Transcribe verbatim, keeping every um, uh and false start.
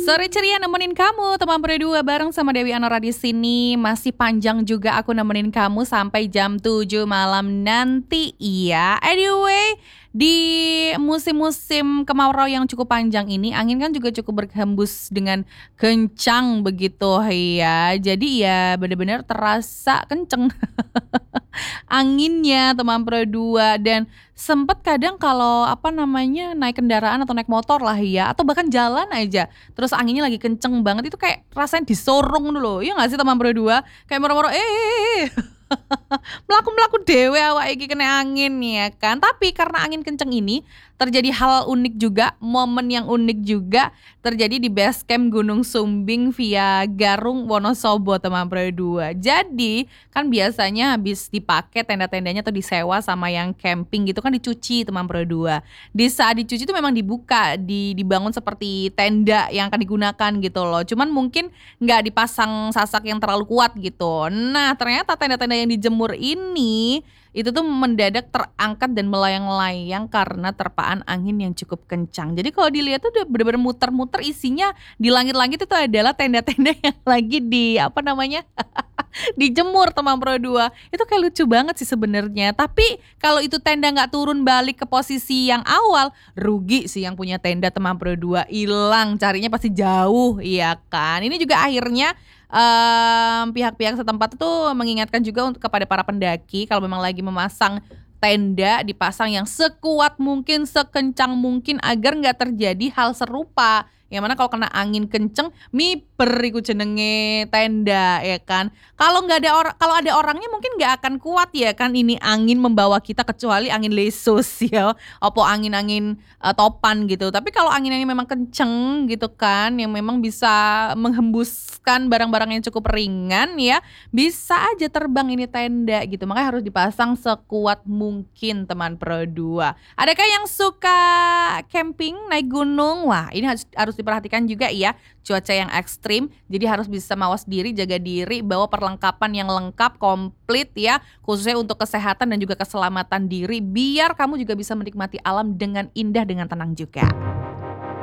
Sore ceria nemenin kamu teman berdua bareng sama Dewi Anora di sini. Masih panjang juga aku nemenin kamu sampai jam tujuh malam nanti ya. Anyway, di musim-musim kemarau yang cukup panjang ini angin kan juga cukup berhembus dengan kencang begitu ya. Jadi ya benar-benar terasa kenceng anginnya teman berdua, dan sempet kadang kalau apa namanya naik kendaraan atau naik motor lah ya, atau bahkan jalan aja terus anginnya lagi kenceng banget, itu kayak rasanya disorong dulu ya nggak sih teman berdua, kayak moro-moro eh, eh, eh, eh. Melaku-melaku dewe awak iki kena angin ya kan. Tapi karena angin kenceng ini terjadi hal unik juga, momen yang unik juga terjadi di base camp Gunung Sumbing via Garung Wonosobo teman berdua. Jadi kan biasanya habis dipakai tenda-tendanya atau disewa sama yang camping gitu kan dicuci teman berdua. Di saat dicuci itu memang dibuka, di, dibangun seperti tenda yang akan digunakan gitu loh. Cuman mungkin nggak dipasang sasak yang terlalu kuat gitu. Nah ternyata tenda-tenda yang dijemur ini itu tuh mendadak terangkat dan melayang-layang karena terpaan angin yang cukup kencang. Jadi kalau dilihat tuh udah bener-bener muter-muter, isinya di langit-langit itu adalah tenda-tenda yang lagi di apa namanya dijemur teman berdua. Itu kayak lucu banget sih sebenarnya. Tapi kalau itu tenda nggak turun balik ke posisi yang awal, rugi sih yang punya tenda teman berdua, hilang, carinya pasti jauh, iya kan. Ini juga akhirnya Um, pihak-pihak setempat itu mengingatkan juga untuk kepada para pendaki kalau memang lagi memasang tenda, dipasang yang sekuat mungkin, sekencang mungkin agar nggak terjadi hal serupa. Yang mana kalau kena angin kenceng, miper iku jenenge tenda ya kan. Kalau nggak ada orang, kalau ada orangnya mungkin nggak akan kuat ya kan ini angin membawa kita, kecuali angin lesus ya, opo angin-angin uh, topan gitu. Tapi kalau angin-angin memang kenceng gitu kan, yang memang bisa menghembuskan barang-barang yang cukup ringan ya, bisa aja terbang ini tenda gitu. Makanya harus dipasang sekuat mungkin teman berdua. Adakah yang suka camping, naik gunung? Wah ini harus, harus diperhatikan juga ya, cuaca yang ekstrim. Jadi harus bisa mawas diri, jaga diri, bawa perlengkapan yang lengkap, komplit ya, khususnya untuk kesehatan dan juga keselamatan diri, biar kamu juga bisa menikmati alam dengan indah, dengan tenang juga.